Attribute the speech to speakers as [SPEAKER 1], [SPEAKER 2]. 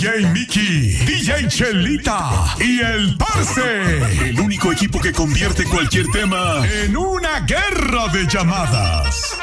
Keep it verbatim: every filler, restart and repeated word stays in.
[SPEAKER 1] D J Mickey, D J Chelita y el Parce. El único equipo que convierte cualquier tema en una guerra de llamadas.